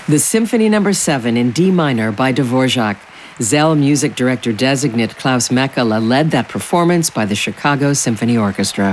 The Symphony No. 7 in D minor by Dvorak. Zell music director designate Klaus Mekele led that performance by the Chicago Symphony Orchestra.